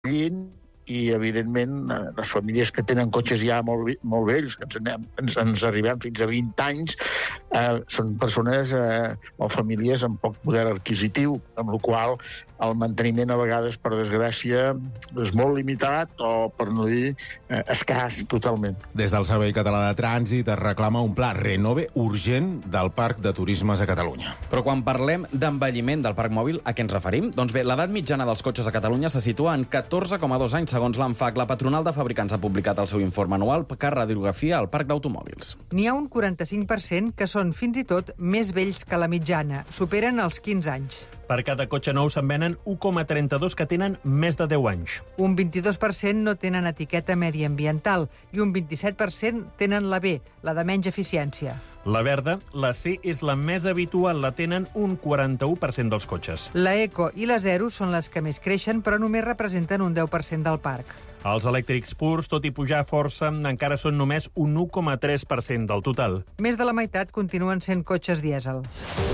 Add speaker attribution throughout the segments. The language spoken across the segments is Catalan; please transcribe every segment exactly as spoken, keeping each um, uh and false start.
Speaker 1: i, evidentment, les famílies que tenen cotxes ja molt, molt vells, que ens, anem, ens, ens arribem fins a vint anys, eh, són persones eh, o famílies amb poc poder adquisitiu, amb la qual el manteniment a vegades, per desgràcia, és molt limitat o, per no dir, eh, escàs totalment.
Speaker 2: Des del Servei Català de Trànsit es reclama un pla renove urgent del Parc de Turismes a Catalunya.
Speaker 3: Però quan parlem d'envelliment del parc mòbil, a què ens referim? Doncs bé, l'edat mitjana dels cotxes a Catalunya se situa en catorze coma dos anys, segons l'ANFAC. La patronal de fabricants ha publicat el seu informe anual que radiografia el parc d'automòbils.
Speaker 4: N'hi ha un quaranta-cinc per cent que són fins i tot més vells que la mitjana, superen els quinze anys.
Speaker 5: Per cada cotxe nou se'n venen u coma trenta-dos que tenen més de deu anys.
Speaker 4: Un vint-i-dos per cent no tenen etiqueta mediambiental i un vint-i-set per cent tenen la B, la de menys eficiència.
Speaker 5: La verda, la C, és la més habitual, la tenen un quaranta-u per cent dels cotxes.
Speaker 4: La Eco i la Zero són les que més creixen, però només representen un deu per cent del parc.
Speaker 5: Els elèctrics purs, tot i pujar força, encara són només un u coma tres per cent del total.
Speaker 4: Més de la meitat continuen sent cotxes dièsel.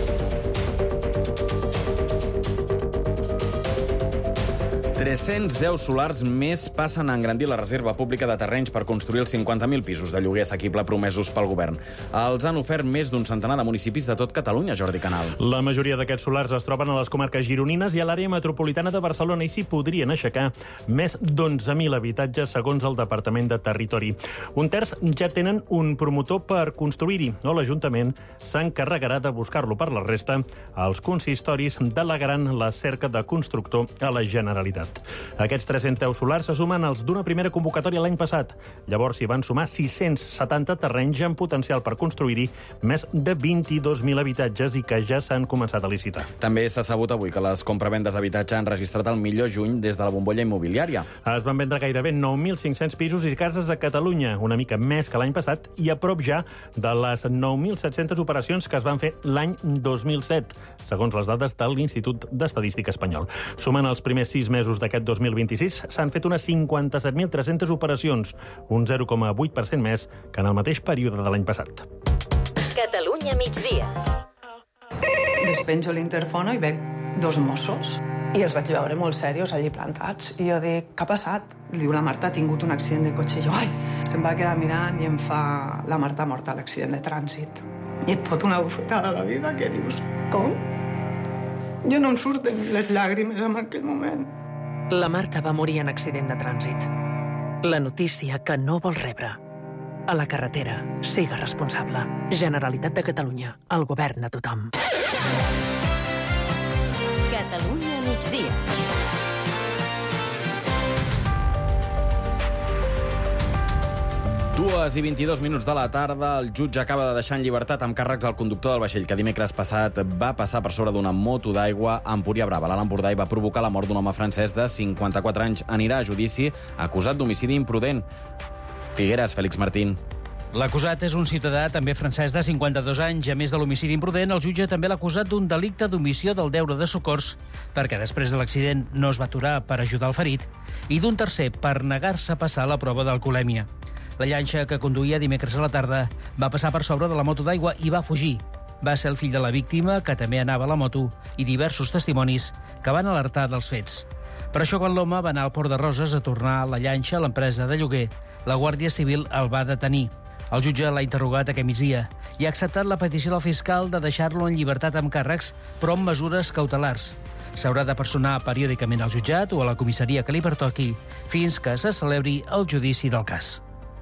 Speaker 3: tres-cents deu solars més passen a engrandir la reserva pública de terrenys per construir els cinquanta mil pisos de lloguer assequible promesos pel govern. Els han ofert més d'un centenar de municipis de tot Catalunya, Jordi Canal.
Speaker 5: La majoria d'aquests solars es troben a les comarques gironines i a l'àrea metropolitana de Barcelona i s'hi podrien aixecar més d'onze mil habitatges, segons el Departament de Territori. Un terç ja tenen un promotor per construir-hi, o l'Ajuntament s'encarregarà de buscar-lo per la resta. Els consistoris delegaran la cerca de constructor a la Generalitat. Aquests tres-cents deu solars se sumen als d'una primera convocatòria l'any passat. Llavors s'hi van sumar sis-cents setanta terrenys amb potencial per construir-hi més de vint-i-dos mil habitatges i que ja s'han començat a licitar.
Speaker 3: També s'ha sabut avui que les compravendes d'habitatge han registrat el millor juny des de la bombolla immobiliària.
Speaker 5: Es van vendre gairebé nou mil cinc-cents pisos i cases a Catalunya, una mica més que l'any passat i a prop ja de les nou mil set-centes operacions que es van fer l'any dos mil set, segons les dades de l'Institut d'Estadística Espanyol. Sumant els primers sis mesos d'aquest dos mil vint-i-sis, s'han fet unes cinquanta-set mil tres-centes operacions, un zero coma vuit per cent més que en el mateix període de l'any passat.
Speaker 6: Catalunya migdia.
Speaker 7: Despenjo l'interfono i veig dos Mossos i els vaig veure molt serios allí plantats. I jo dic, què ha passat? Diu, la Marta ha tingut un accident de cotxe. I jo, ai, se'm va quedar mirant i em fa, la Marta ha mort a l'accident de trànsit. I et fot una bufetada a la vida que dius, com? Jo no em surten les llàgrimes en aquell moment.
Speaker 6: La Marta va morir en accident de trànsit. La notícia que no vols rebre. A la carretera, siga responsable. Generalitat de Catalunya, el govern de tothom. Catalunya migdia.
Speaker 3: Dues i vint-i-dos minuts de la tarda, el jutge acaba de deixar en llibertat amb càrrecs al conductor del vaixell que dimecres passat va passar per sobre d'una moto d'aigua a Empúria Brava, l'Alt Empordà, i va provocar la mort d'un home francès de cinquanta-quatre anys. Anirà a judici acusat d'homicidi imprudent. Figueres, Fèlix Martín.
Speaker 8: L'acusat és un ciutadà també francès de cinquanta-dos anys. A més de l'homicidi imprudent, el jutge també l'ha acusat d'un delicte d'omissió del deure de socors, perquè després de l'accident no es va aturar per ajudar el ferit, i d'un tercer per negar-se a passar la prova d'alcoholèmia. La llanxa que conduïa dimecres a la tarda va passar per sobre de la moto d'aigua i va fugir. Va ser el fill de la víctima, que també anava a la moto, i diversos testimonis que van alertar dels fets. Per això, quan l'home va anar al Port de Roses a tornar la llanxa a l'empresa de lloguer, la Guàrdia Civil el va detenir. El jutge l'ha interrogat aquest migdia i ha acceptat la petició del fiscal de deixar-lo en llibertat amb càrrecs, però amb mesures cautelars. S'haurà de personar periòdicament al jutjat o a la comissaria que li pertoqui fins que se celebri el judici del cas.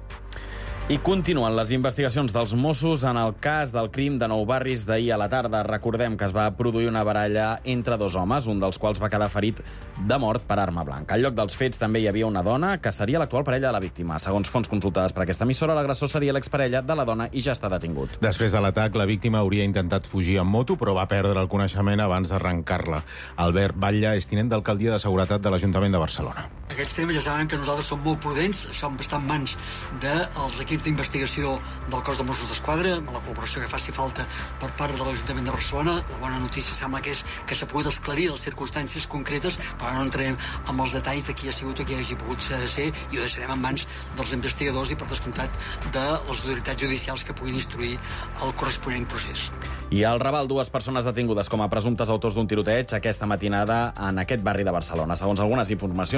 Speaker 3: I continuen les investigacions dels Mossos en el cas del crim de Nou Barris d'ahir a la tarda. Recordem que es va produir una baralla entre dos homes, un dels quals va quedar ferit de mort per arma blanca. Al lloc dels fets també hi havia una dona que seria l'actual parella de la víctima. Segons fonts consultades per aquesta emissora, l'agressor seria l'exparella de la dona i ja està detingut.
Speaker 2: Després de l'atac, la víctima hauria intentat fugir amb moto, però va perdre el coneixement abans d'arrencar-la. Albert Batlle és tinent d'alcaldia de seguretat de l'Ajuntament de Barcelona.
Speaker 9: Aquests temes ja saben que nosaltres som molt prudents, som bastant mans dels equips d'investigació del cos de Mossos d'Esquadra, amb la col·laboració que faci falta per part de l'Ajuntament de Barcelona. La bona notícia sembla que és que s'ha pogut esclarir les circumstàncies concretes, però no entrem amb els detalls de qui ha sigut o qui hagi pogut ser, i ho deixarem en mans dels investigadors i, per descomptat, de les autoritats judicials que puguin instruir el corresponent procés.
Speaker 3: I al Raval, dues persones detingudes com a presumptes autors d'un tiroteig aquesta matinada en aquest barri de Barcelona. Segons algunes informacions, una baralla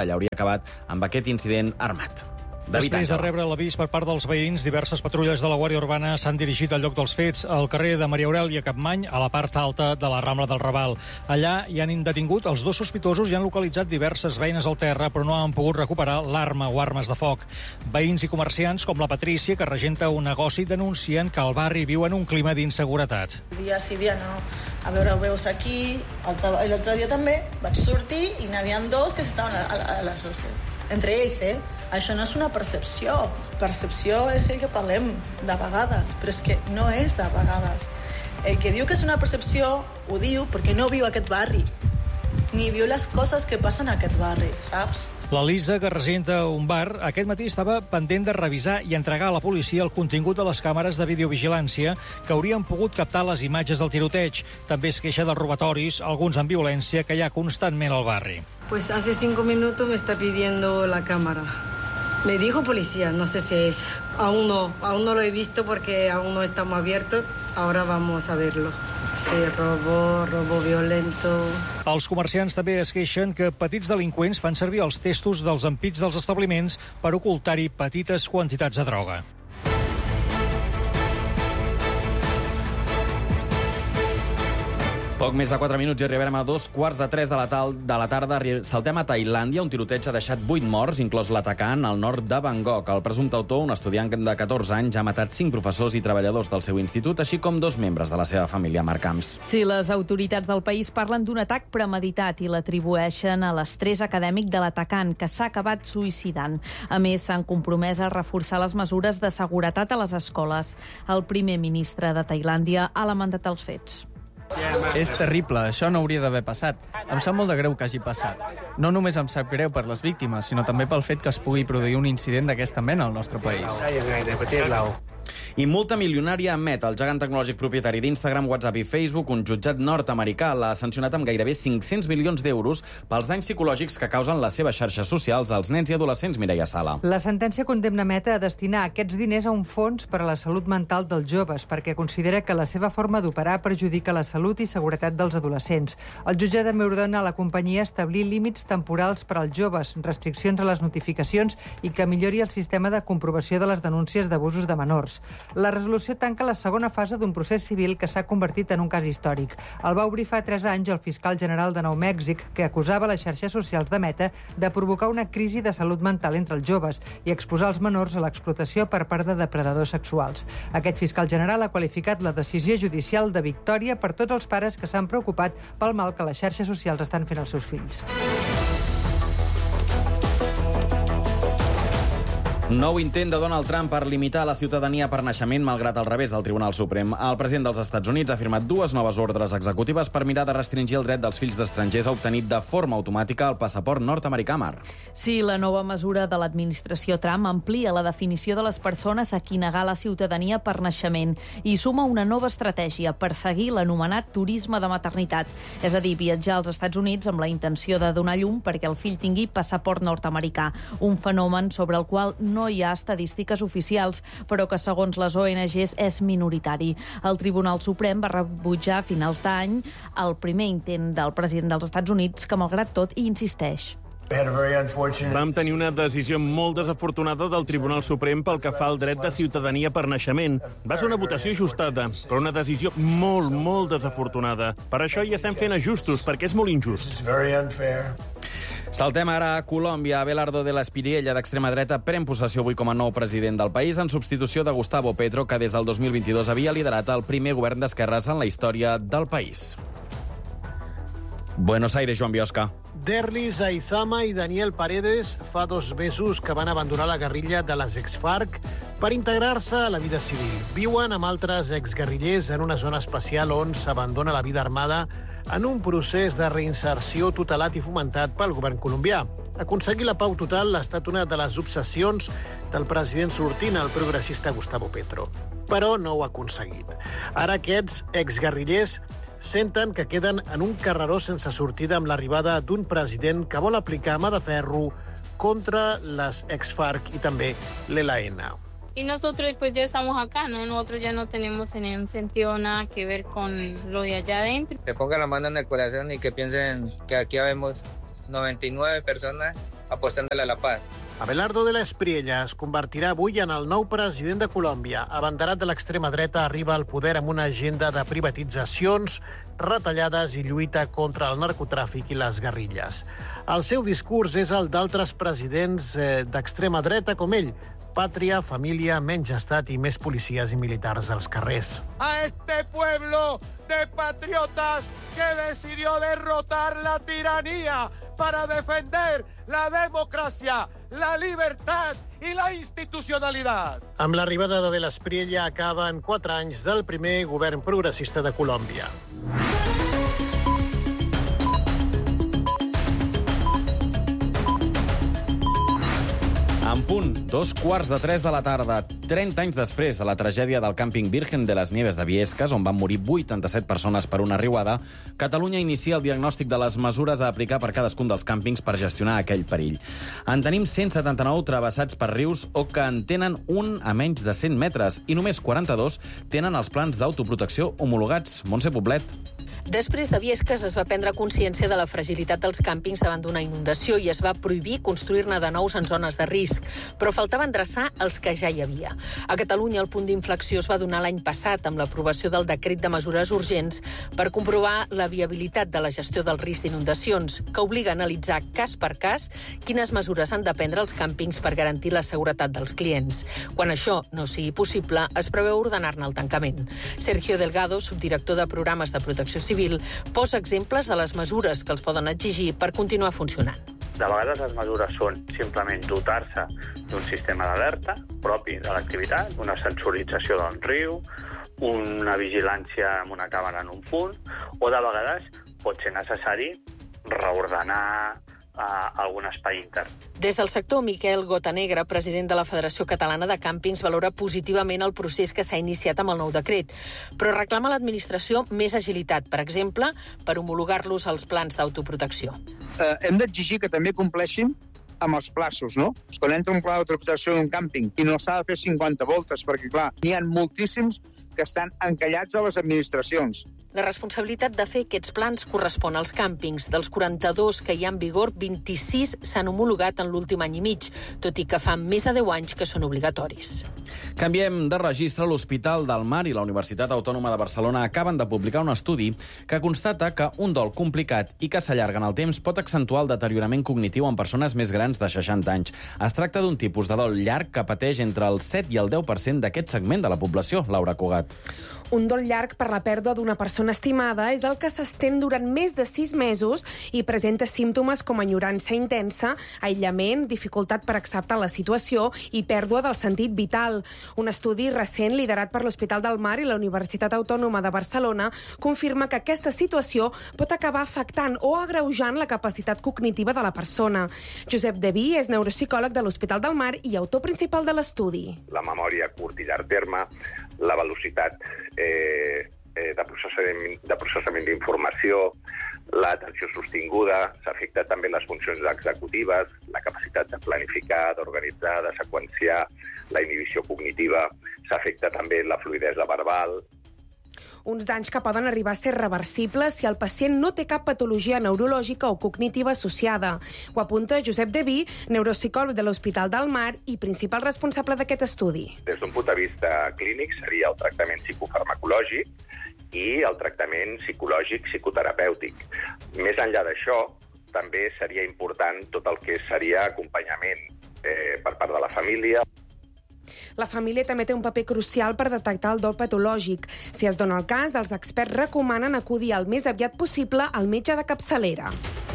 Speaker 3: troballa hauria acabat amb aquest incident armat.
Speaker 10: Després de rebre l'avís per part dels veïns, diverses patrulles de la Guàrdia Urbana s'han dirigit al lloc dels fets, al carrer de Maria Aurèlia Capmany, a la part alta de la Rambla del Raval. Allà hi han detingut els dos sospitosos i han localitzat diverses beines al terra, però no han pogut recuperar l'arma o armes de foc. Veïns i comerciants, com la Patrícia, que regenta un negoci, denuncien que al barri viu en un clima d'inseguretat.
Speaker 11: Dia sí, dia no. A veure, ho veus aquí, l'altre dia també vaig sortir i n'hi havia dos que estaven a, a, a les hostes. Entre ells, eh? Això no és una percepció. Percepció és el que parlem de vegades, però és que no és de vegades. El que diu que és una percepció ho diu perquè no viu aquest barri, ni viu les coses que passen a aquest barri, saps?
Speaker 10: La Lisa, que regenta un bar, aquest matí estava pendent de revisar i entregar a la policia el contingut de les càmeres de videovigilància que haurien pogut captar les imatges del tiroteig. També es queixa dels robatoris, alguns amb violència, que hi ha constantment al barri.
Speaker 12: Pues hace cinco minutos me está pidiendo la cámara. Me dijo policía, no sé si es. Aún no, aún no lo he visto porque aún no estamos abiertos. Ahora vamos a verlo. Sí, robo, robo violento...
Speaker 10: Els comerciants també es queixen que petits delinqüents fan servir els testos dels ampits dels establiments per ocultar-hi petites quantitats de droga.
Speaker 3: Poc més de quatre minuts i arribarem a dos quarts de tres de la, tal, de la tarda. Saltem a Tailàndia. Un tiroteig ha deixat vuit morts, inclòs l'atacant al nord de Bangkok. El presumpte autor, un estudiant de catorze anys, ha matat cinc professors i treballadors del seu institut, així com dos membres de la seva família. Marc Camps.
Speaker 13: Sí, les autoritats del país parlen d'un atac premeditat i l'atribueixen a l'estrès acadèmic de l'atacant, que s'ha acabat suïcidant. A més, s'han compromès a reforçar les mesures de seguretat a les escoles. El primer ministre de Tailàndia ha lamentat els fets.
Speaker 14: És terrible, això no hauria d'haver passat. Em sap molt de greu que hagi passat. No només em sap greu per les víctimes, sinó també pel fet que es pugui produir un incident d'aquesta mena al nostre país.
Speaker 3: I multa milionària a Meta, el gegant tecnològic propietari d'Instagram, WhatsApp i Facebook. Un jutjat nord-americà l'ha sancionat amb gairebé cinc-cents milions d'euros pels danys psicològics que causen les seves xarxes socials als nens i adolescents. Mireia Sala.
Speaker 4: La sentència condemna Meta a destinar aquests diners a un fons per a la salut mental dels joves, perquè considera que la seva forma d'operar perjudica la salut i seguretat dels adolescents. El jutjat també ordena a la companyia establir límits temporals per als joves, restriccions a les notificacions i que millori el sistema de comprovació de les denúncies d'abusos de menors. La resolució tanca la segona fase d'un procés civil que s'ha convertit en un cas històric. El va obrir fa tres anys el fiscal general de Nou Mèxic, que acusava les xarxes socials de Meta de provocar una crisi de salut mental entre els joves i exposar els menors a l'explotació per part de depredadors sexuals. Aquest fiscal general ha qualificat la decisió judicial de victòria per tots els pares que s'han preocupat pel mal que les xarxes socials estan fent als seus fills.
Speaker 3: Nou intent de Donald Trump per limitar la ciutadania per naixement, malgrat el revés del Tribunal Suprem. El president dels Estats Units ha firmat dues noves ordres executives per mirar de restringir el dret dels fills d'estrangers a obtenir de forma automàtica el passaport nord-americà. Mar.
Speaker 13: Sí, la nova mesura de l'administració Trump amplia la definició de les persones a qui negar la ciutadania per naixement i suma una nova estratègia per seguir l'anomenat turisme de maternitat, és a dir, viatjar als Estats Units amb la intenció de donar llum perquè el fill tingui passaport nord-americà, un fenomen sobre el qual no no hi ha estadístiques oficials, però que segons les O N Ges és minoritari. El Tribunal Suprem va rebutjar a finals d'any el primer intent del president dels Estats Units, que malgrat tot hi insisteix.
Speaker 5: Vam tenir una decisió molt desafortunada del Tribunal Suprem pel que fa al dret de ciutadania per naixement. Va ser una votació ajustada, però una decisió molt, molt desafortunada. Per això hi estem fent ajustos, perquè és molt injust.
Speaker 3: Saltem ara a Colòmbia. Abelardo de la Espiriella, d'extrema dreta, pren possessió avui com a nou president del país en substitució de Gustavo Petro, que des del dos mil vint-i-dos havia liderat el primer govern d'esquerres en la història del país. Buenos Aires, Joan Biosca.
Speaker 15: Derlis Aizama i Daniel Paredes fa dos mesos que van abandonar la guerrilla de les ex-FARC per integrar-se a la vida civil. Viuen amb altres exguerrillers en una zona especial on s'abandona la vida armada en un procés de reinserció tutelat i fomentat pel govern colombià. Aconseguir la pau total ha estat una de les obsessions del president sortint, el progressista Gustavo Petro. Però no ho ha aconseguit. Ara aquests exguerrillers senten que queden en un carreró sense sortida amb l'arribada d'un president que vol aplicar mà de ferro contra les ex-FARC i també l'E L N.
Speaker 16: Y nosotros pues ya estamos acá, ¿no? Nosotros ya no tenemos en un sentido nada que ver con lo de allá adentro.
Speaker 17: Que pongan la mano en el corazón y que piensen que aquí habemos noventa y nueve personas apostándole a la paz.
Speaker 15: Abelardo de la Espriella es convertirà avui en el nou president de Colòmbia. Abanderat de l'extrema dreta, arriba al poder amb una agenda de privatitzacions, retallades i lluita contra el narcotràfic i les guerrilles. El seu discurs és el d'altres presidents eh, d'extrema dreta com ell. Pàtria, família, menys estat i més policies i militars als carrers.
Speaker 18: A este pueblo de patriotas que decidió derrotar la tiranía para defender la democracia, la libertad y la institucionalidad.
Speaker 15: Amb l'arribada de l'Espriella acaben quatre anys del primer govern progressista de Colòmbia.
Speaker 3: En punt, dos quarts de tres de la tarda, trenta anys després de la tragèdia del càmping Virgen de les Nieves de Biescas, on van morir vuitanta-set persones per una riuada, Catalunya inicia el diagnòstic de les mesures a aplicar per cadascun dels càmpings per gestionar aquell perill. En tenim cent setanta-nou travessats per rius o que en tenen un a menys de cent metres i només quaranta-dos tenen els plans d'autoprotecció homologats. Montse Poblet.
Speaker 19: Després de Biescas es va prendre consciència de la fragilitat dels càmpings davant d'una inundació i es va prohibir construir-ne de nous en zones de risc, però faltava endreçar els que ja hi havia. A Catalunya el punt d'inflexió es va donar l'any passat amb l'aprovació del decret de mesures urgents per comprovar la viabilitat de la gestió del risc d'inundacions, que obliga a analitzar cas per cas quines mesures han de prendre els càmpings per garantir la seguretat dels clients. Quan això no sigui possible, es preveu ordenar-ne el tancament. Sergio Delgado, subdirector de programes de protecció civil, posa exemples de les mesures que els poden exigir per continuar funcionant.
Speaker 20: De vegades les mesures són simplement dotar-se d'un sistema d'alerta propi de l'activitat, una sensorització d'un riu, una vigilància amb una càmera en un punt, o de vegades pot ser necessari reordenar a algun espai intern.
Speaker 19: Des del sector, Miquel Gotanegra, president de la Federació Catalana de Càmpings, valora positivament el procés que s'ha iniciat amb el nou decret, però reclama a l'administració més agilitat, per exemple, per homologar-los als plans d'autoprotecció.
Speaker 21: Eh, hem d'exigir que també compleixin amb els plaços, no? Quan entra un pla d'autoprotecció d'un càmping i no s'ha de fer cinquanta voltes, perquè, clar, n'hi ha moltíssims que estan encallats a les administracions.
Speaker 19: La responsabilitat de fer aquests plans correspon als càmpings. Dels quaranta-dos que hi ha en vigor, vint-i-sis s'han homologat en l'últim any i mig, tot i que fa més de deu anys que són obligatoris.
Speaker 3: Canviem de registre. L'Hospital del Mar i la Universitat Autònoma de Barcelona acaben de publicar un estudi que constata que un dol complicat i que s'allarga en el temps pot accentuar el deteriorament cognitiu en persones més grans de seixanta anys. Es tracta d'un tipus de dol llarg que pateix entre el set i el deu per cent d'aquest segment de la població. Laura Cugat.
Speaker 22: Un dol llarg per la pèrdua d'una persona estimada és el que s'estén durant més de sis mesos i presenta símptomes com enyorança intensa, aïllament, dificultat per acceptar la situació i pèrdua del sentit vital. Un estudi recent liderat per l'Hospital del Mar i la Universitat Autònoma de Barcelona confirma que aquesta situació pot acabar afectant o agreujant la capacitat cognitiva de la persona. Josep Deví és neuropsicòleg de l'Hospital del Mar i autor principal de l'estudi.
Speaker 23: La memòria a curt i llarg terme, la velocitat eh, eh, de processament, de processament d'informació, l'atenció sostinguda, s'afecta també les funcions executives, la capacitat de planificar, d'organitzar, de seqüenciar, la inhibició cognitiva, s'afecta també la fluïdesa verbal.
Speaker 22: Uns danys que poden arribar a ser reversibles si el pacient no té cap patologia neurològica o cognitiva associada. Ho apunta Josep Deví, neuropsicòleg de l'Hospital del Mar i principal responsable d'aquest estudi.
Speaker 23: Des d'un punt de vista clínic seria el tractament psicofarmacològic i el tractament psicològic psicoterapèutic. Més enllà d'això, també seria important tot el que seria acompanyament eh, per part de la família.
Speaker 22: La família també té un paper crucial per detectar el dol patològic. Si es dona el cas, els experts recomanen acudir el més aviat possible al metge de capçalera.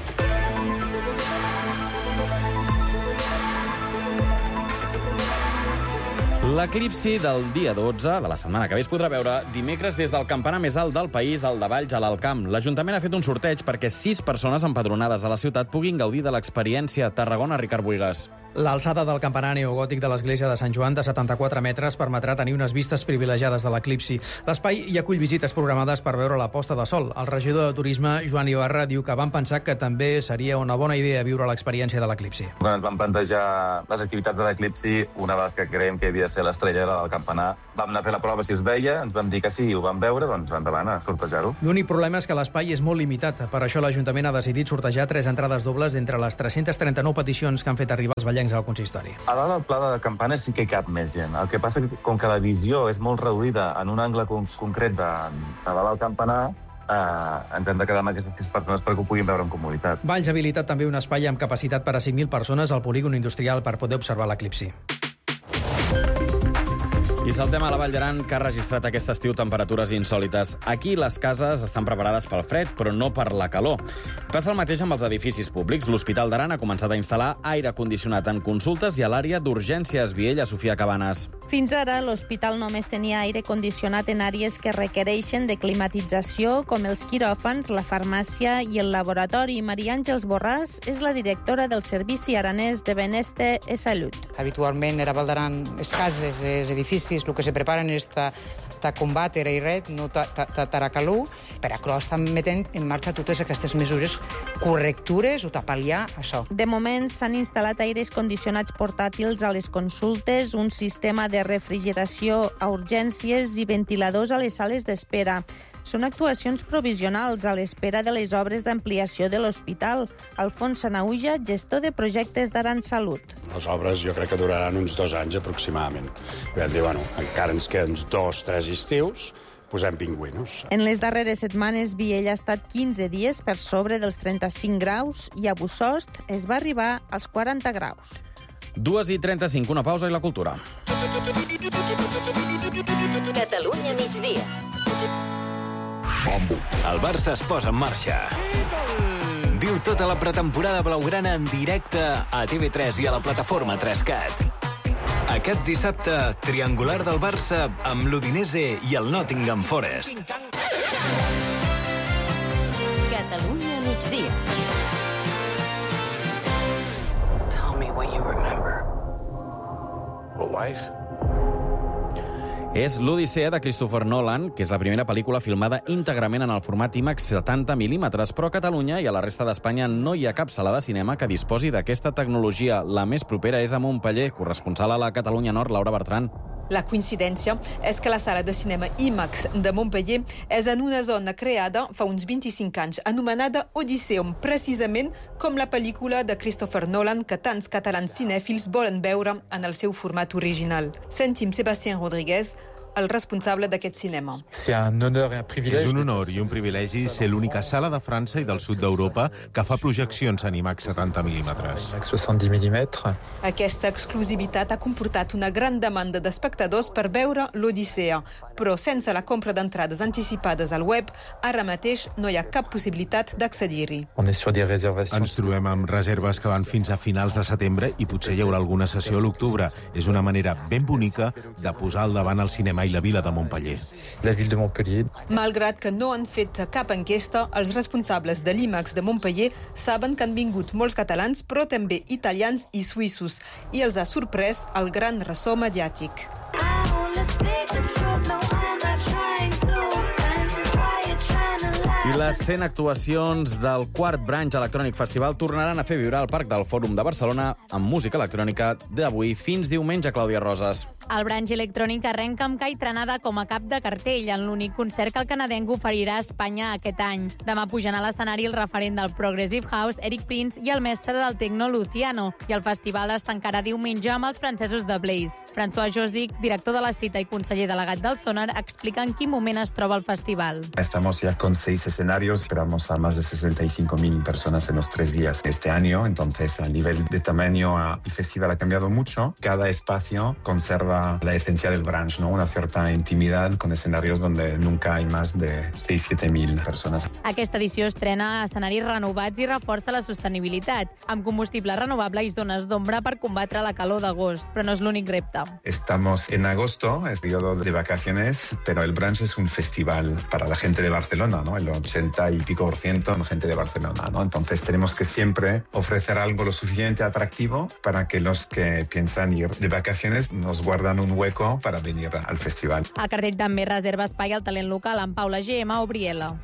Speaker 3: L'eclipsi del dia dotze de la setmana que ve es podrà veure dimecres des del campanar més alt del país, el de Valls, a l'Alt Camp. L'Ajuntament ha fet un sorteig perquè sis persones empadronades a la ciutat puguin gaudir de l'experiència. Tarragona, Ricard Buigas.
Speaker 1: L'alçada del campanar neogòtic de l'església de Sant Joan de setanta-quatre metres permetrà tenir unes vistes privilegiades de l'eclipsi. L'espai hi acull visites programades per veure la posta de sol. El regidor de Turisme, Joan Ibarra, diu que van pensar que també seria una bona idea viure l'experiència de l'eclipsi.
Speaker 7: Quan ens vam plantejar les activitats de l'eclipsi, una de les que creiem que havia de ser l'estrella era del campanar. Vam anar a fer la prova si es veia, ens vam dir que sí, ho vam veure, doncs endavant a sortejar-ho.
Speaker 1: L'únic problema és que l'espai és molt limitat. Per això l'Ajuntament ha decidit sortejar tres entrades dobles d'entre les tres-cents trenta-nou peticions que han fet arribar els ballencs al consistori.
Speaker 7: A dalt del pla de campana sí que hi cap més gent. El que passa que, com que la visió és molt reduïda en un angle concret de, de dalt del campanar, eh, ens hem de quedar amb aquestes persones perquè ho puguin veure en comoditat.
Speaker 1: Valls ha habilitat també un espai amb capacitat per a cinc mil persones al polígon industrial per poder observar l'eclipsi.
Speaker 3: I saltem a la Vall d'Aran, que ha registrat aquest estiu temperatures insòlites. Aquí les cases estan preparades pel fred, però no per la calor. Passa el mateix amb els edificis públics. L'Hospital d'Aran ha començat a instal·lar aire condicionat en consultes i a l'àrea d'urgències Viella, Sofia Cabanes.
Speaker 17: Fins ara, l'hospital només tenia aire condicionat en àrees que requereixen de climatització, com els quiròfans, la farmàcia i el laboratori. Maria Àngels Borràs és la directora del Servici Aranès de Benestar i Salut.
Speaker 24: Habitualment, a Vall d'Aran, les cases, els edificis, el que se preparen és ta, ta combatre i res, no ta, ta, ta, ta calor, per a això estan metent en marxa totes aquestes mesures correctures o ta pal·liar això.
Speaker 17: De moment s'han instal·lat aires condicionats portàtils a les consultes, un sistema de refrigeració a urgències i ventiladors a les sales d'espera. Són actuacions provisionals a l'espera de les obres d'ampliació de l'hospital. Alfons Sanauja, gestor de projectes d'Aran Salut.
Speaker 25: Les obres jo crec que duraran uns dos anys aproximadament. Vam dir, bueno, encara ens queden uns dos, tres estius, posem pingüinos.
Speaker 17: En les darreres setmanes, Viella ha estat quinze dies per sobre dels trenta-cinc graus i a Bussost es va arribar als quaranta graus.
Speaker 3: dues i trenta-cinc, una pausa i la cultura.
Speaker 26: Catalunya migdia. El Barça es posa en marxa. Viu tota la pretemporada blaugrana en directe a T V tres i a la plataforma tres cat. Aquest dissabte, triangular del Barça amb l'Udinese i el Nottingham Forest. Catalunya migdia. Tell me what you remember.
Speaker 25: A life?
Speaker 3: És l'Odissea de Christopher Nolan, que és la primera pel·lícula filmada íntegrament en el format IMAX setanta mil·límetres, però a Catalunya i a la resta d'Espanya no hi ha cap sala de cinema que disposi d'aquesta tecnologia. La més propera és a Montpeller, corresponsal a la Catalunya Nord, Laura Bertran.
Speaker 27: La coincidència és que la sala de cinema IMAX de Montpeller és en una zona creada fa uns vint-i-cinc anys, anomenada Odisseum, precisament com la pel·lícula de Christopher Nolan que tants catalans cinèfils volen veure en el seu format original. Sentim Sébastien Rodríguez, el responsable d'aquest cinema.
Speaker 2: És un honor i un privilegi ser l'única sala de França i del sud d'Europa que fa projeccions en IMAX setanta mil·límetres.
Speaker 27: Aquesta exclusivitat ha comportat una gran demanda d'espectadors per veure l'Odissea, però sense la compra d'entrades anticipades al web, ara mateix no hi ha cap possibilitat d'accedir-hi.
Speaker 2: Ens trobem amb reserves que van fins a finals de setembre i potser hi haurà alguna sessió a l'octubre. És una manera ben bonica de posar al davant el cinema i la vila de Montpeller.
Speaker 27: Malgrat que no han fet cap enquesta, els responsables de l'IMAX de Montpeller saben que han vingut molts catalans, però també italians i suïssos, i els ha sorprès el gran ressò mediàtic.
Speaker 3: I les cent actuacions del quart Branch Electronic Festival tornaran a fer viure al Parc del Fòrum de Barcelona amb música electrònica d'avui fins diumenge, Clàudia Roses.
Speaker 13: El Branch Electronic arrenca amb Kai Tranada com a cap de cartell en l'únic concert que el canadenc oferirà a Espanya aquest any. Demà pujan a l'escenari el referent del Progressive House, Eric Prince, i el mestre del techno, Luciano. I el festival es tancarà diumenge amb els francesos de Blaze. François Josic, director de la cita i conseller delegat del Sonar, explica en quin moment es troba el festival.
Speaker 28: Estamos ya con seis escenarios, esperamos a más de sesenta y cinco mil personas en los tres días este año, entonces a nivel de tamaño el festival ha cambiado mucho. Cada espacio conserva la esencia del Branch, ¿no? Una cierta intimidad con escenarios donde nunca hay más de seis a siete mil personas.
Speaker 13: Aquesta edició estrena escenaris renovats i reforça la sostenibilitat, amb combustible renovable i zones d'ombra per combatre la calor d'agost, però no és l'únic repte.
Speaker 28: Estamos en agosto, es periodo de vacaciones, pero el Branch es un festival para la gente de Barcelona, ¿no? El ochenta y pico por ciento gente de Barcelona, ¿no? Entonces tenemos que siempre ofrecer algo lo suficientemente atractivo para que los que piensan ir de vacaciones nos guardan un hueco para venir al festival.
Speaker 4: El cartell també reserva espai al talent local amb Paula Gemma o Briela.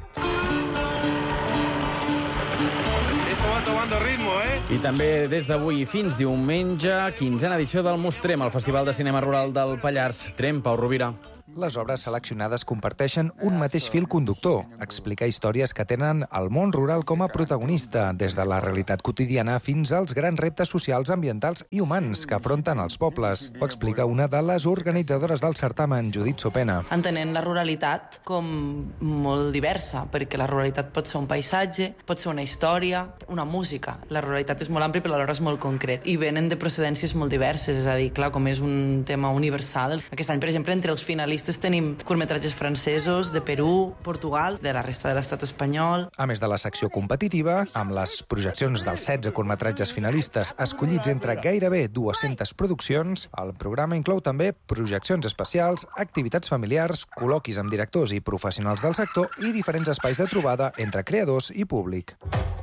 Speaker 3: I també des d'avui fins diumenge, quinzena edició del Mostrem, el Festival de Cinema Rural del Pallars. Trem, Pau Rovira.
Speaker 6: Les obres seleccionades comparteixen un mateix fil conductor, explicar històries que tenen el món rural com a protagonista, des de la realitat quotidiana fins als grans reptes socials, ambientals i humans que afronten els pobles. Ho explica una de les organitzadores del certamen, Judit Sopena.
Speaker 8: Entenent la ruralitat com molt diversa, perquè la ruralitat pot ser un paisatge, pot ser una història, una música. La ruralitat és molt àmplia, però alhora és molt concret. I venen de procedències molt diverses, és a dir, clar, com és un tema universal. Aquest any, per exemple, entre els finalistes tenim curtmetratges francesos, de Perú, Portugal, de la resta de l'estat espanyol.
Speaker 6: A més de la secció competitiva, amb les projeccions dels setze curtmetratges finalistes escollits entre gairebé dues-centes produccions, el programa inclou també projeccions especials, activitats familiars, col·loquis amb directors i professionals del sector i diferents espais de trobada entre creadors i públic.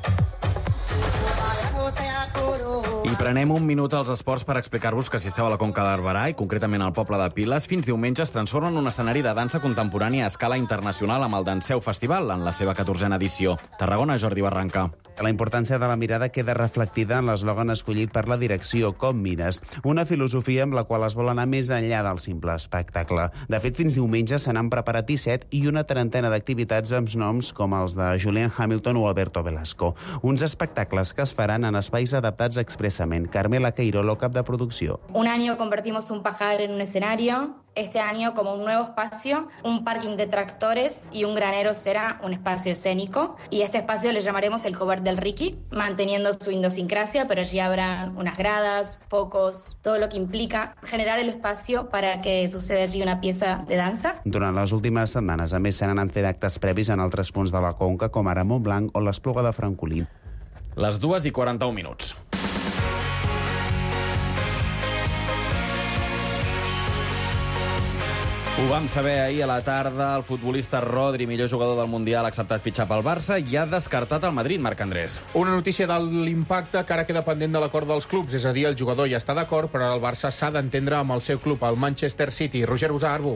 Speaker 3: I prenem un minut als esports per explicar-vos que si esteu a la Conca de Barberà, i concretament al poble de Piles, fins diumenge es transforma en un escenari de dansa contemporània a escala internacional amb el Danseu Festival, en la seva catorzena edició. Tarragona, Jordi Barranca.
Speaker 9: La importància de la mirada queda reflectida en l'eslògan escollit per la direcció Com mires, una filosofia amb la qual es vol anar més enllà del simple espectacle. De fet, fins diumenge se n'han preparat disset i una trentena d'activitats amb noms com els de Julian Hamilton o Alberto Velasco. Uns espectacles que es faran en espais adaptats expressament. Carmela Queirolo, cap de producció.
Speaker 10: Un año convertimos un pajar en un escenario, este año como un nuevo espacio, un parking de tractores y un granero será un espacio escénico. Y este espacio le llamaremos el Cover del Ricky, manteniendo su idiosincrasia, pero allí habrá unas gradas, focos, todo lo que implica generar el espacio para que suceda allí una pieza de dansa.
Speaker 9: Durant les últimes setmanes, a més, se n'han fet actes previs en altres punts de la Conca, com ara Montblanc o l'Espluga de Francolí.
Speaker 3: Les dues i quaranta-un minuts. Ho vam saber ahir a la tarda. El futbolista Rodri, millor jugador del Mundial, ha acceptat fitxar pel Barça i ha descartat el Madrid, Marc Andrés.
Speaker 11: Una notícia de l'impacte que ara queda pendent de l'acord dels clubs. És a dir, el jugador ja està d'acord, però el Barça s'ha d'entendre amb el seu club, el Manchester City. Roger Usà, Arbu.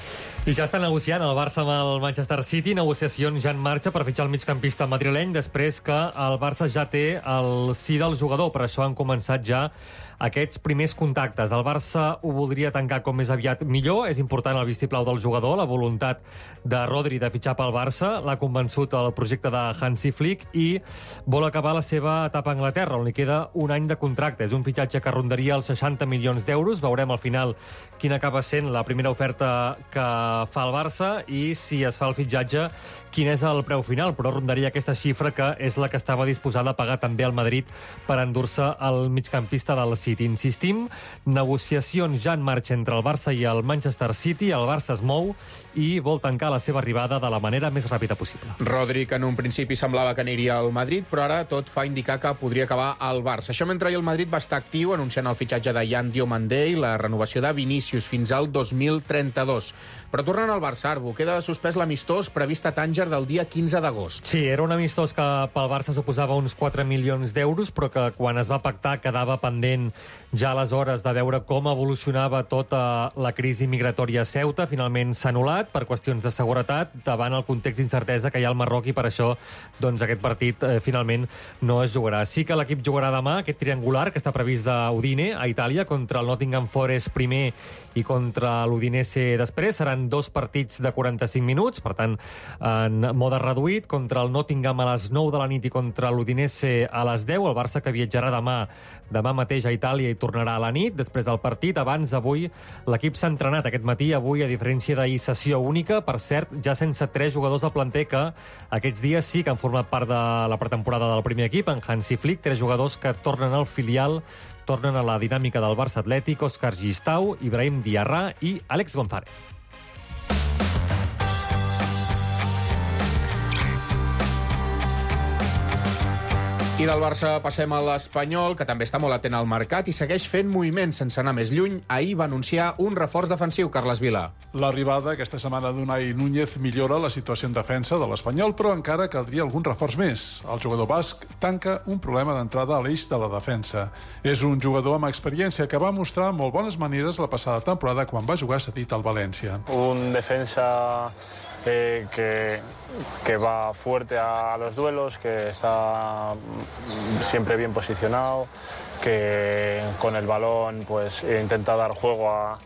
Speaker 12: I ja està negociant el Barça amb el Manchester City. Negociacions ja en marxa per fitxar el migcampista madrileny després que el Barça ja té el sí del jugador. Per això han començat ja aquests primers contactes. El Barça ho voldria tancar com més aviat millor. És important el vistiplau del jugador. La voluntat de Rodri de fitxar pel Barça l'ha convençut el projecte de Hansi Flick i vol acabar la seva etapa a Anglaterra, on li queda un any de contracte. És un fitxatge que rondaria els seixanta milions d'euros. Veurem al final quina acaba sent la primera oferta que fa el Barça i si es fa el fitxatge quin és el preu final, però rondaria aquesta xifra que és la que estava disposada a pagar també el Madrid per endur-se el migcampista del City. Insistim, negociacions ja en marxa entre el Barça i el Manchester City. El Barça es mou i vol tancar la seva arribada de la manera més ràpida possible.
Speaker 11: Rodri, que en un principi semblava que aniria al Madrid, però ara tot fa indicar que podria acabar al Barça. Això mentre el Madrid va estar actiu anunciant el fitxatge de Yan Diomandé i la renovació de Vinícius fins al dos mil trenta-dos. Però tornant al Barça, Arbu, queda suspès l'amistós previst a Tànger del dia quinze d'agost.
Speaker 12: Sí, era un amistós que pel Barça suposava uns quatre milions d'euros, però que quan es va pactar quedava pendent ja aleshores de veure com evolucionava tota la crisi migratòria a Ceuta. Finalment s'ha anul·lat per qüestions de seguretat davant el context d'incertesa que hi ha al Marroc i per això doncs, aquest partit eh, finalment no es jugarà. Sí que l'equip jugarà demà aquest triangular que està previst d'Udine a Itàlia contra el Nottingham Forest primer i contra l'Udinese després. Seran dos partits de quaranta-cinc minuts, per tant en mode reduït, contra el Nottingham a les nou de la nit i contra l'Udinese a les deu. El Barça que viatjarà demà demà mateix a Itàlia i tornarà a la nit després del partit. Abans, avui, l'equip s'ha entrenat aquest matí, avui, a diferència d'ahir, sessió única, per cert, ja sense tres jugadors del planter que aquests dies sí que han format part de la pretemporada del primer equip, en Hansi Flick, tres jugadors que tornen al filial, tornen a la dinàmica del Barça Atlètic, Òscar Gistau, Ibrahim Diarra i Àlex González.
Speaker 11: I I del Barça passem a l'Espanyol, que també està molt atent al mercat i segueix fent moviments sense anar més lluny. Ahir va anunciar un reforç defensiu, Carles Vila.
Speaker 5: L'arribada aquesta setmana d'Unai Núñez millora la situació en defensa de l'Espanyol, però encara caldria algun reforç més. El jugador basc tanca un problema d'entrada a l'eix de la defensa. És un jugador amb experiència que va mostrar molt bones maneres la passada temporada quan va jugar cedit al València.
Speaker 14: Un defensa Eh, que, que va fuerte a, a los duelos, que está siempre bien posicionado, que con el balón pues intenta dar juego a,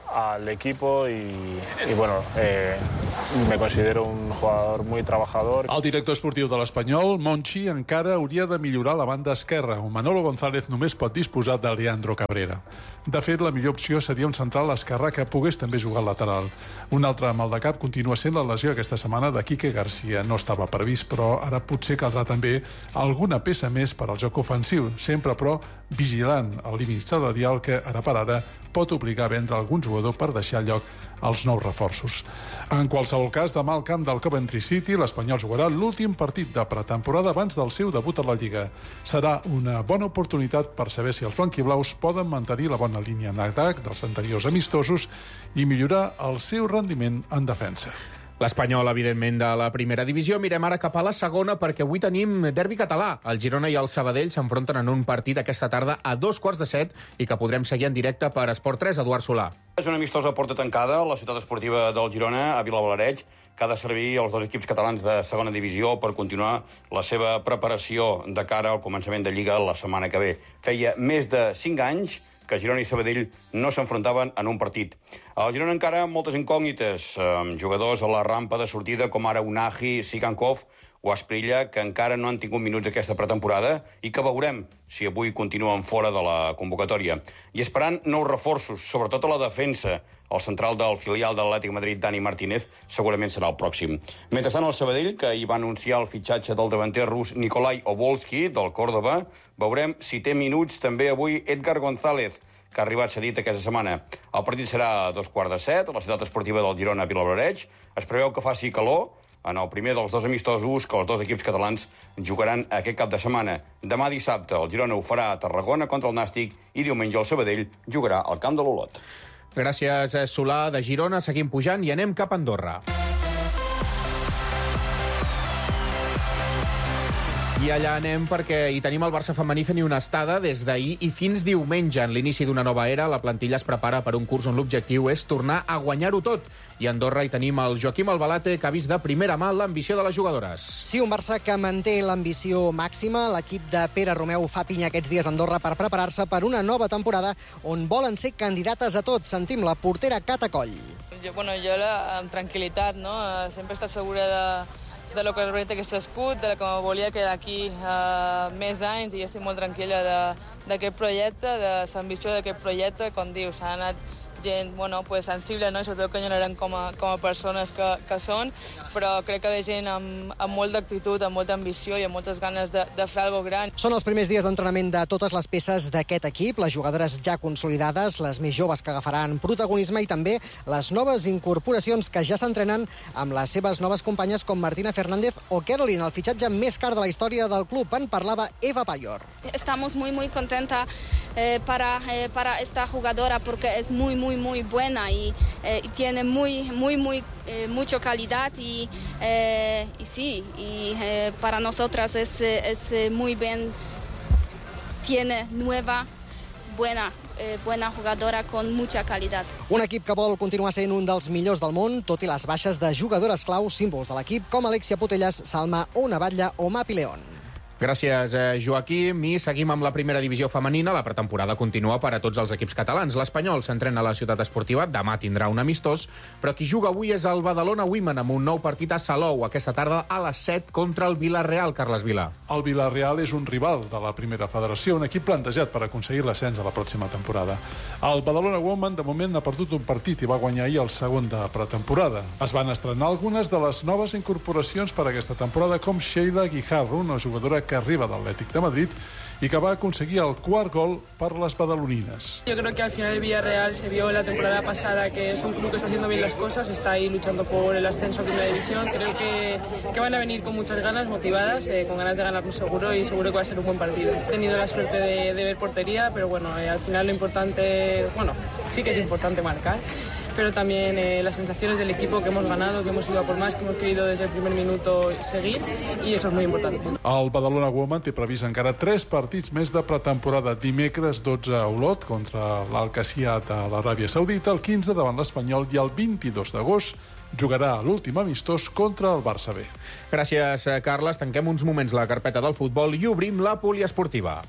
Speaker 14: al equipo y, y bueno, eh, me considero un jugador muy trabajador.
Speaker 5: El director esportiu de l'Espanyol, Monchi, encara hauria de millorar la banda esquerra, on Manolo González només pot disposar de Leandro Cabrera. De fet, la millor opció seria un central esquerrà que pogués també jugar al lateral. Un altre mal de cap continua sent la lesió aquesta setmana de Quique Garcia. No estava previst, però ara potser caldrà també alguna peça més per al joc ofensiu, sempre però vigilant el límit salarial que ara per ara pot obligar a vendre algun jugador per deixar lloc als nous reforços. En qualsevol cas, demà al camp del Coventry City, l'Espanyol jugarà l'últim partit de pretemporada abans del seu debut a la Lliga. Serà una bona oportunitat per saber si els blanquiblaus poden mantenir la bona línia en atac dels anteriors amistosos i millorar el seu rendiment en defensa.
Speaker 11: L'Espanyol, evidentment, de la primera divisió. Mirem ara cap a la segona, perquè avui tenim derbi català. El Girona i el Sabadell s'enfronten en un partit aquesta tarda a dos quarts de set i que podrem seguir en directe per Esport tres. Eduard Solà.
Speaker 15: És una amistosa porta tancada a la ciutat esportiva del Girona, a Vilablareix, que ha de servir als dos equips catalans de segona divisió per continuar la seva preparació de cara al començament de Lliga la setmana que ve. Feia més de cinc anys que Girona i Sabadell no s'enfrontaven en un partit. Al Girona encara moltes incògnites, amb jugadors a la rampa de sortida com ara Unagi, Sigankov o Asprilla, que encara no han tingut minuts aquesta pretemporada i que veurem si avui continuen fora de la convocatòria. I esperant nous reforços, sobretot a la defensa. El central del filial de l'Atlètic Madrid, Dani Martínez, segurament serà el pròxim. Mentrestant, el Sabadell, que hi va anunciar el fitxatge del davanter rus Nikolai Obolski, del Córdoba, veurem si té minuts també avui Edgar González, que ha arribat cedit aquesta setmana. El partit serà a dos quarts de set, a la ciutat esportiva del Girona a Vilablareix. Es preveu que faci calor en el primer dels dos amistosos que els dos equips catalans jugaran aquest cap de setmana. Demà dissabte el Girona ho farà a Tarragona contra el Nàstic i diumenge el Sabadell jugarà al camp de l'Olot.
Speaker 11: Gràcies, Solà. De Girona seguim pujant i anem cap a Andorra. I allà anem perquè hi tenim el Barça femení fent una estada des d'ahir i fins diumenge. En l'inici d'una nova era, la plantilla es prepara per un curs on l'objectiu és tornar a guanyar-ho tot. I a Andorra hi tenim el Joaquim Albalate, que ha vist de primera mà l'ambició de les jugadores.
Speaker 16: Sí, un Barça que manté l'ambició màxima. L'equip de Pere Romeu fa pinya aquests dies a Andorra per preparar-se per una nova temporada on volen ser candidates a tot. Sentim la portera Cata Coll.
Speaker 18: Jo, bueno, jo la, amb tranquil·litat, no? Sempre he estat segura de, de lo que és veritat aquest escut, de com volia quedar aquí uh, més anys i estic molt tranquil·la d'aquest projecte, de l'ambició d'aquest projecte. Com dius, s'ha anat gent bueno, pues, sensible, no? I sobretot que eren com a, com a persones que, que són, però crec que ve gent amb, amb molt d'actitud, amb molta ambició i amb moltes ganes de, de fer alguna gran.
Speaker 16: Són els primers dies d'entrenament de totes les peces d'aquest equip, les jugadores ja consolidades, les més joves que agafaran protagonisme i també les noves incorporacions que ja s'entrenen amb les seves noves companyes com Martina Fernández o Caroline, el fitxatge més car de la història del club. En parlava Eva Payor.
Speaker 19: Estamos muy, muy contenta eh, para, eh, para esta jugadora porque es muy, muy muy muy buena y, eh, y tiene muy muy muy eh, mucha calidad y, eh, y sí y eh, para nosotras es, es muy bien, tiene nueva buena eh, buena jugadora con mucha calidad.
Speaker 16: Un equip que vol continuar sent un dels millors del món, tot i les baixes de jugadores clau, símbols de l'equip com Alexia Putellas, Salma Ona Batlle o Mapi León.
Speaker 11: Gràcies, Joaquim. I seguim amb la primera divisió femenina. La pretemporada continua per a tots els equips catalans. L'Espanyol s'entrena a la ciutat esportiva. Demà tindrà un amistós. Però qui juga avui és el Badalona Women amb un nou partit a Salou aquesta tarda a les set contra el Vila-real, Carles Vila.
Speaker 5: El Vila-real és un rival de la primera federació, un equip plantejat per aconseguir l'ascens a la pròxima temporada. El Badalona Women de moment ha perdut un partit i va guanyar ahir el segon de pretemporada. Es van estrenar algunes de les noves incorporacions per a aquesta temporada, com Sheila Guijarro, una jugadora que arriba de l'Atlètic de Madrid i que va aconseguir el quart gol per les badalonines.
Speaker 1: Yo creo que al final el Villarreal se vio la temporada pasada que es un club que está haciendo bien las cosas, está ahí luchando por el ascenso a Primera División. Creo que, que van a venir con muchas ganas, motivadas, eh, con ganas de ganarlo seguro y seguro que va a ser un buen partido. He tenido la suerte de, de ver portería, pero bueno, eh, al final lo importante, bueno, sí que es importante marcar, pero también eh, las sensaciones del equipo, que hemos ganado, que hemos ido a por más, que hemos querido desde el primer minuto seguir, y eso es muy importante.
Speaker 5: El Badalona Women té previst encara tres partits més de pretemporada. Dimecres dotze a Olot contra l'Al-Qasiyat a l'Aràbia Saudita, el quinze davant l'Espanyol i el vint-i-dos d'agost jugarà a l'últim amistós contra el Barça B.
Speaker 11: Gràcies, Carles. Tanquem uns moments la carpeta del futbol i obrim la poliesportiva.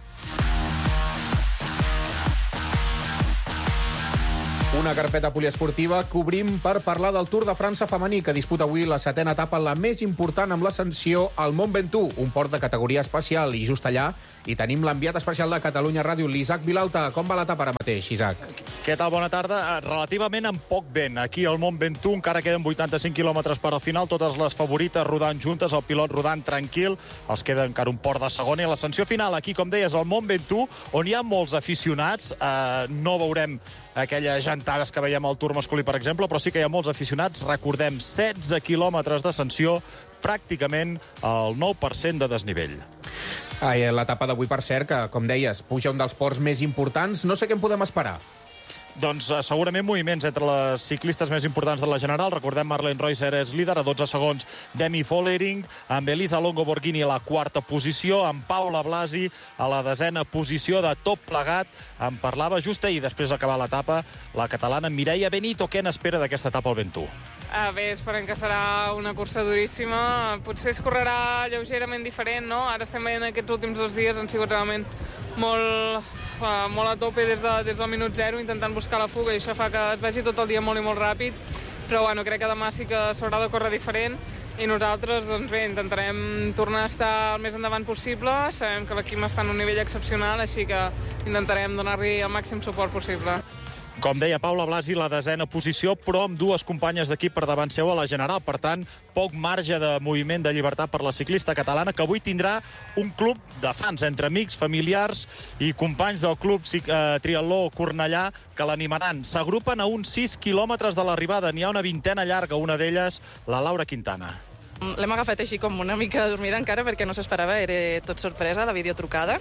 Speaker 11: Una carpeta poliesportiva que obrim per parlar del Tour de França femení, que disputa avui la setena etapa, la més important amb l'ascensió al Mont Ventoux, un port de categoria especial, i just allà hi tenim l'enviat especial de Catalunya Ràdio, l'Isaac Vilalta. Com va l'etapa ara mateix, Isaac?
Speaker 7: Què tal? Bona tarda. Relativament amb poc vent. Aquí al Mont Ventoux encara queden vuitanta-cinc quilòmetres per al final, totes les favorites rodant juntes, el pilot rodant tranquil, els queda encara un port de segona, i l'ascensió final aquí, com deies, al Mont Ventoux, on hi ha molts aficionats. Eh, no veurem aquelles jantades que veiem al Tour masculí, per exemple, però sí que hi ha molts aficionats. Recordem, setze quilòmetres d'ascensió, pràcticament el nou per cent de desnivell.
Speaker 11: Ai, l'etapa d'avui, per cert, que, com deies, puja un dels ports més importants. No sé què en podem esperar.
Speaker 7: Doncs uh, segurament moviments entre les ciclistes més importants de la General. Recordem, Marlene Reusser és líder, a dotze segons Demi Vollering, amb Elisa Longo Borghini a la quarta posició, amb Paula Blasi a la desena posició de tot plegat. En parlava just ahir, després d'acabar l'etapa, la catalana Mireia Benito. Què n'espera d'aquesta etapa al Ventoux?
Speaker 18: Ah, bé, esperem que serà una cursa duríssima. Potser es correrà lleugerament diferent, no? Ara estem veient aquests últims dos dies, han sigut realment molt, uh, molt a tope des, de, des del minut zero, intentant buscar la fuga, i això fa que es vagi tot el dia molt i molt ràpid. Però bueno, crec que demà sí que s'haurà de córrer diferent, i nosaltres, doncs bé, intentarem tornar a estar el més endavant possible. Sabem que l'equip està en un nivell excepcional, així que intentarem donar-li el màxim suport possible.
Speaker 7: Com deia Paula Blasi, la desena posició, però amb dues companyes d'equip per davant seu a la General. Per tant, poc marge de moviment de llibertat per la ciclista catalana, que avui tindrà un club de fans, entre amics, familiars i companys del club eh, Triatló Cornellà, que l'animaran. S'agrupen a uns sis quilòmetres de l'arribada. N'hi ha una vintena llarga, una d'elles la Laura Quintana.
Speaker 17: L'hem agafat així com una mica dormida encara, perquè no s'esperava, era tot sorpresa, la videotrucada.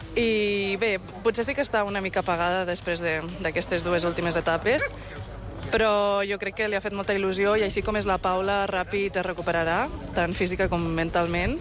Speaker 17: I bé, potser sí que està una mica apagada després d'aquestes dues últimes etapes, però jo crec que li ha fet molta il·lusió, i així com és la Paula, ràpid es recuperarà, tant física com mentalment,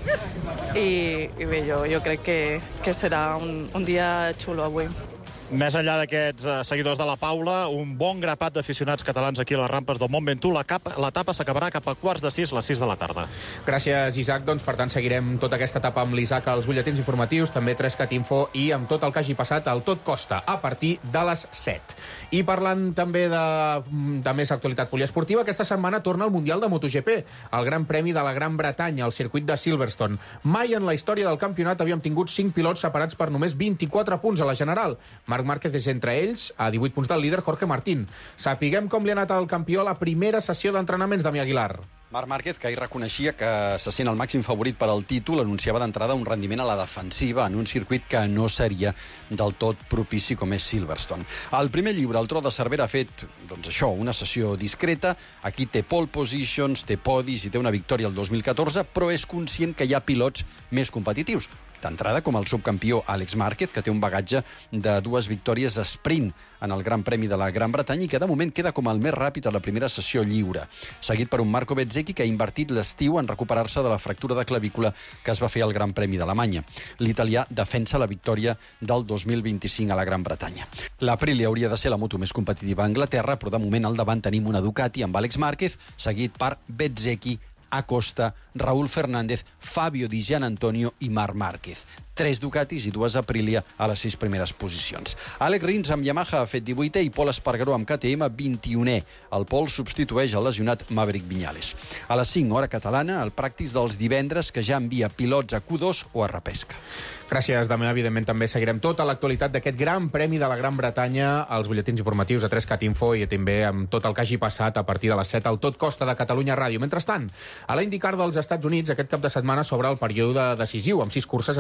Speaker 17: i, i bé, jo, jo crec que, que serà un, un dia xulo avui.
Speaker 7: Més enllà d'aquests uh, seguidors de la Paula, un bon grapat d'aficionats catalans aquí a les rampes del Mont Ventoux. L'etapa s'acabarà cap a quarts de sis, les sis de la tarda.
Speaker 11: Gràcies, Isaac. Doncs, per tant, seguirem tota aquesta etapa amb l'Isaac als butlletins informatius, també Trescat Info, i amb tot el que hagi passat al Tot Costa, a partir de les set. I parlant també de, de més actualitat poliesportiva, aquesta setmana torna el Mundial de MotoGP, el Gran Premi de la Gran Bretanya, al circuit de Silverstone. Mai en la història del campionat havíem tingut cinc pilots separats per només vint-i-quatre punts a la General. Marc Márquez és entre ells, a divuit punts del líder Jorge Martín. Sapiguem com li ha anat al campió a la primera sessió d'entrenaments, Damià Aguilar.
Speaker 20: Marc Márquez, que ahir reconeixia que se sent el màxim favorit per al títol, anunciava d'entrada un rendiment a la defensiva en un circuit que no seria del tot propici com és Silverstone. El primer llibre, el Tro de Cervera, ha fet, doncs això, una sessió discreta. Aquí té pole positions, té podis i té una victòria el dos mil catorze, però és conscient que hi ha pilots més competitius. D'entrada, com el subcampió Àlex Márquez, que té un bagatge de dues victòries sprint en el Gran Premi de la Gran Bretanya i que de moment queda com el més ràpid a la primera sessió lliure, seguit per un Marco Bezzecchi que ha invertit l'estiu en recuperar-se de la fractura de clavícula que es va fer al Gran Premi d'Alemanya. L'italià defensa la victòria del dos mil vint-i-cinc a la Gran Bretanya. L'Aprilia hauria de ser la moto més competitiva a Anglaterra, però de moment al davant tenim una Ducati amb Àlex Márquez, seguit per Bezzecchi, Acosta, Raúl Fernández, Fabio Di Gianantonio i Marc Márquez. Tres Ducatis i dues Aprilia a les sis primeres posicions. Àlex Rins amb Yamaha ha fet divuitè i Pol Espargaró amb K T M vint-i-unè. El Pol substitueix el lesionat Maverick Viñales. A les cinc, hora catalana, el pràctic dels divendres, que ja envia pilots a Q dos o a repesca.
Speaker 11: Gràcies, Damià. Evidentment també seguirem tota l'actualitat d'aquest Gran Premi de la Gran Bretanya als butlletins informatius a Trescat Info i també amb tot el que hagi passat a partir de les set al Tot Costa de Catalunya Ràdio. Mentrestant, a la IndyCar dels Estats Units aquest cap de setmana s'obre el període decisiu amb sis curses en cinc caps de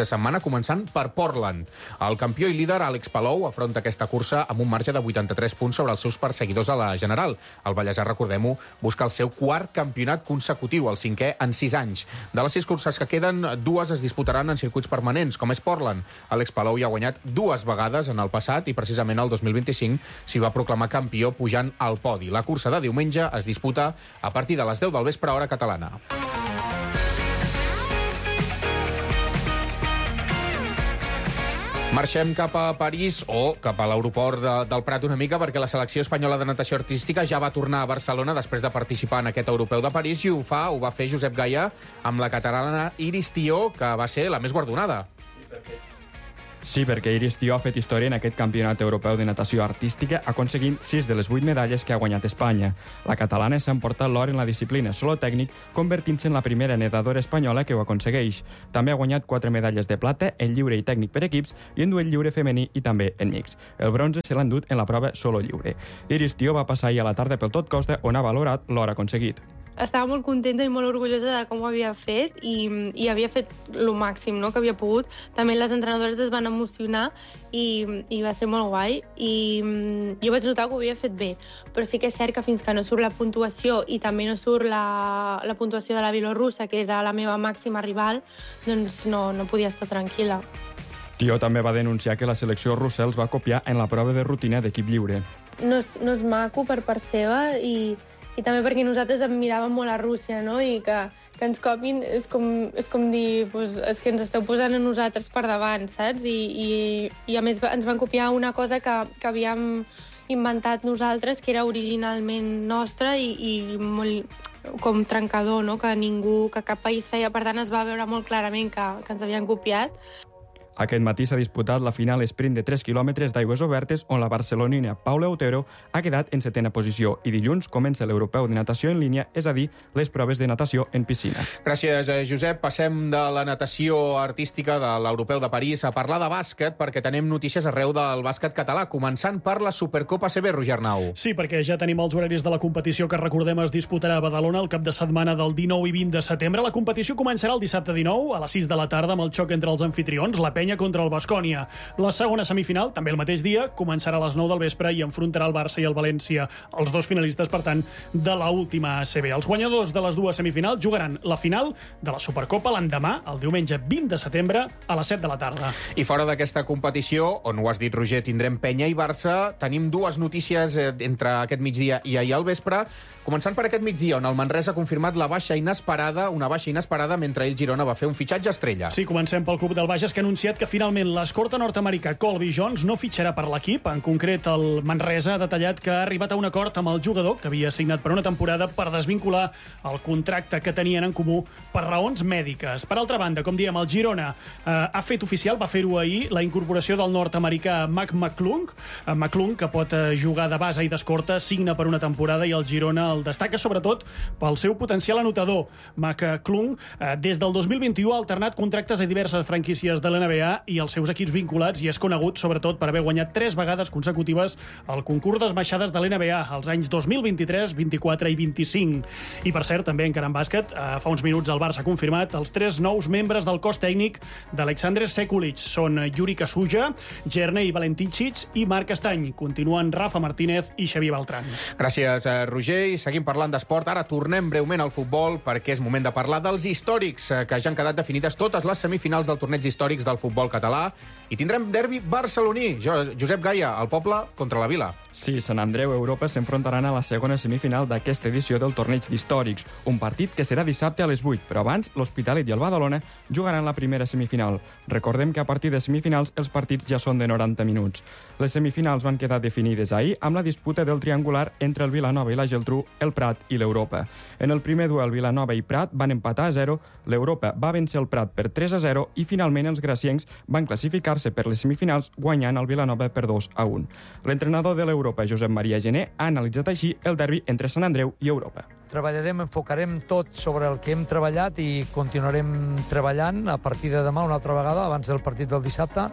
Speaker 11: de setmana, començant per Portland. El campió i líder, Àlex Palou, afronta aquesta cursa amb un marge de vuitanta-tres punts sobre els seus perseguidors a la general. El ballesà, recordem-ho, busca el seu quart campionat consecutiu, el cinquè en sis anys. De les sis curses que queden, dues es disputaran en circuits permanents, com és Portland. Àlex Palou hi ha guanyat dues vegades en el passat i precisament el dos mil vint-i-cinc s'hi va proclamar campió pujant al podi. La cursa de diumenge es disputa a partir de les deu del vespre, hora catalana. Marxem cap a París o cap a l'aeroport de, del Prat una mica, perquè la selecció espanyola de natació artística ja va tornar a Barcelona després de participar en aquest europeu de París, i ho fa, ho va fer Josep Gaia amb la catalana Iris Tió, que va ser la més guardonada.
Speaker 2: Sí, perquè Iris Tió ha fet història en aquest campionat europeu de natació artística, aconseguint sis de les vuit medalles que ha guanyat Espanya. La catalana s'ha emportat l'or en la disciplina solo tècnic, convertint-se en la primera nedadora espanyola que ho aconsegueix. També ha guanyat quatre medalles de plata en lliure i tècnic per equips i en duel lliure femení i també en mix. El bronze se l'ha endut en la prova solo lliure. Iris Tió va passar ahir a la tarda pel Tot Costa, on ha valorat l'or aconseguit.
Speaker 21: Estava molt contenta i molt orgullosa de com ho havia fet i, i havia fet el màxim, no?, que havia pogut. També les entrenadores es van emocionar i, i va ser molt guai. I jo vaig notar que ho havia fet bé, però sí que és cert que fins que no surt la puntuació i també no surt la, la puntuació de la bielorrussa, que era la meva màxima rival, doncs no, no podia estar tranquil·la.
Speaker 2: Tió també va denunciar que la selecció russa els va copiar en la prova de rutina d'equip lliure.
Speaker 21: No és, no és maco per part seva i... I també perquè nosaltres admiràvem molt a Rússia, no? I que, que ens copin és com, és com dir, pues, és que ens esteu posant a nosaltres per davant, saps? I, i, i a més ens van copiar una cosa que, que havíem inventat nosaltres, que era originalment nostra i, i molt com trencador, no? Que ningú, que cap país feia. Per tant, es va veure molt clarament que, que ens havien copiat.
Speaker 2: Aquest matí s'ha disputat la final sprint de tres quilòmetres d'aigües obertes, on la barcelonina Paula Otero ha quedat en setena posició, i dilluns comença l'europeu de natació en línia, és a dir, les proves de natació en piscina.
Speaker 11: Gràcies, Josep. Passem de la natació artística de l'europeu de París a parlar de bàsquet, perquè tenim notícies arreu del bàsquet català, començant per la Supercopa A C B, Roger Arnau.
Speaker 22: Sí, perquè ja tenim els horaris de la competició que, recordem, es disputarà a Badalona el cap de setmana del dinou i vint de setembre. La competició començarà el dissabte dinou a les sis de la tarda amb el xoc entre els anfitrions, la Penya contra el Baskonia. La segona semifinal, també el mateix dia, començarà a les nou del vespre i enfrontarà el Barça i el València, els dos finalistes, per tant, de la última A C B. Els guanyadors de les dues semifinals jugaran la final de la Supercopa l'endemà, el diumenge vint de setembre, a les set de la tarda.
Speaker 11: I fora d'aquesta competició, on ho has dit, Roger, tindrem Penya i Barça, tenim dues notícies entre aquest migdia i ahir al vespre, començant per aquest migdia, on el Manresa ha confirmat la baixa inesperada, una baixa inesperada, mentre ell, Girona, va fer un fitxatge estrella.
Speaker 22: Sí, comencem pel club del Bages, que ha anunciat que finalment l'escorta nord-americà Colby Jones no fitxarà per l'equip. En concret, el Manresa ha detallat que ha arribat a un acord amb el jugador, que havia signat per una temporada, per desvincular el contracte que tenien en comú per raons mèdiques. Per altra banda, com diem, el Girona eh, ha fet oficial, va fer-ho ahir, la incorporació del nord-americà Mac McClung, eh, McClung, que pot eh, jugar de base i d'escorta, signa per una temporada i el Girona el destaca sobretot pel seu potencial anotador. McClung, eh, des del dos mil vint-i-u, ha alternat contractes a diverses franquícies de l'N B A i els seus equips vinculats, i és conegut sobretot per haver guanyat tres vegades consecutives el concurs d'esmaixades de l'N B A, els anys dos mil vint-i-tres, vint-i-quatre i vint-i-cinc. I per cert, també encara en bàsquet, eh, fa uns minuts el Barça ha confirmat els tres nous membres del cos tècnic d'Alexander Sekulic. Són Yuri Kasuja, Jernei Valentincic i Marc Estany. Continuen Rafa Martínez i Xavier Beltrán.
Speaker 11: Gràcies, Roger. I seguim parlant d'esport. Ara tornem breument al futbol, perquè és moment de parlar dels històrics, que ja han quedat definides totes les semifinals del torneig històrics del futbol català, i tindrem derbi barceloní. Josep Gaia, el poble contra la vila.
Speaker 2: Sí, Sant Andreu i Europa s'enfrontaran a la segona semifinal d'aquesta edició del torneig d'històrics, un partit que serà dissabte a les vuit, però abans l'Hospitalet i el Badalona jugaran la primera semifinal. Recordem que a partir de semifinals els partits ja són de noranta minuts. Les semifinals van quedar definides ahir amb la disputa del triangular entre el Vilanova i la Geltrú, el Prat i l'Europa. En el primer duel, Vilanova i Prat van empatar a zero, l'Europa va vèncer el Prat per tres a zero i finalment els graciencs van classificar-se per les semifinals guanyant el Vilanova per dos a un. L'entrenador de l'Europa, Josep Maria Gené, ha analitzat així el derbi entre Sant Andreu i Europa.
Speaker 23: Treballarem, enfocarem tot sobre el que hem treballat i continuarem treballant a partir de demà una altra vegada, abans del partit del dissabte,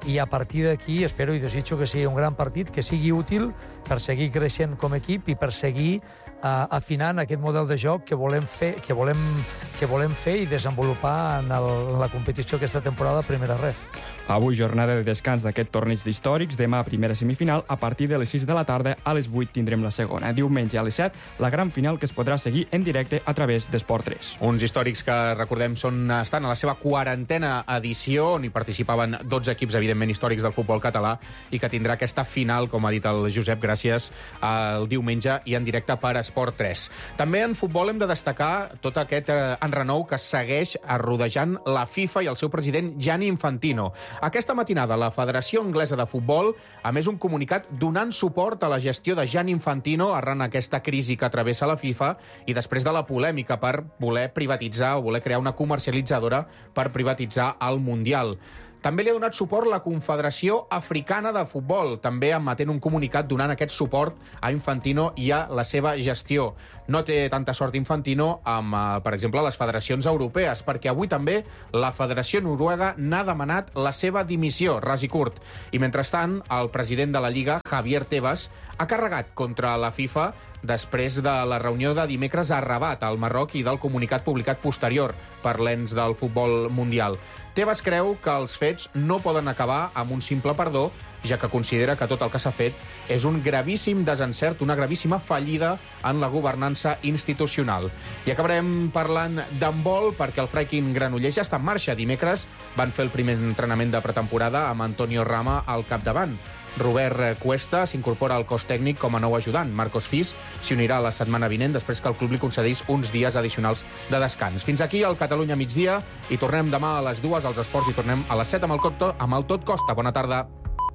Speaker 23: i a partir d'aquí espero i desitjo que sigui un gran partit, que sigui útil per seguir creixent com a equip i per seguir uh, afinant aquest model de joc que volem fer, que volem, que volem fer i desenvolupar en, el, en la competició aquesta temporada a Primera Ref.
Speaker 2: Avui jornada de descans d'aquest torneig d'històrics, demà primera semifinal, a partir de les sis de la tarda, a les vuit tindrem la segona. Diumenge a les set, la gran final que es podrà seguir en directe a través d'Esport tres.
Speaker 11: Uns històrics que, recordem, són, estan a la seva quarantena edició, on hi participaven dotze equips, evidentment, històrics del futbol català, i que tindrà aquesta final, com ha dit el Josep, gràcies al diumenge i en directe per Esport tres. També en futbol hem de destacar tot aquest eh, enrenou que segueix rodejant la FIFA i el seu president Gianni Infantino. Aquesta matinada, la Federació Anglesa de Futbol ha emès un comunicat donant suport a la gestió de Gianni Infantino arran aquesta crisi que travessa la FIFA i després de la polèmica per voler privatitzar o voler crear una comercialitzadora per privatitzar el Mundial. També li ha donat suport la Confederació Africana de Futbol, també emetent un comunicat donant aquest suport a Infantino i a la seva gestió. No té tanta sort Infantino amb, per exemple, les federacions europees, perquè avui també la Federació Noruega n'ha demanat la seva dimissió, ras i curt. I mentrestant, el president de la Lliga, Javier Tebas, ha carregat contra la FIFA després de la reunió de dimecres a Rabat, al Marroc, i del comunicat publicat posterior per l'ens del futbol mundial. Tebas creu que els fets no poden acabar amb un simple perdó, ja que considera que tot el que s'ha fet és un gravíssim desencert, una gravíssima fallida en la governança institucional. I acabarem parlant d'handbol, perquè el Freikin Granollers ja està en marxa. Dimecres van fer el primer entrenament de pretemporada amb Antonio Rama al capdavant. Robert Cuesta s'incorpora al cos tècnic com a nou ajudant. Marcos Fis s'hi unirà la setmana vinent després que el club li concedís uns dies addicionals de descans. Fins aquí el Catalunya migdia i tornem demà a les dues als esports i tornem a les set amb el, Cotto, amb el Tot Costa. Bona tarda.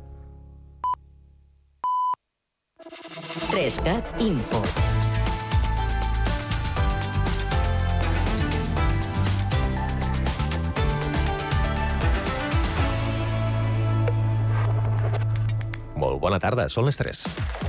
Speaker 4: Trescat Info.
Speaker 8: Molt bona tarda, són les tres.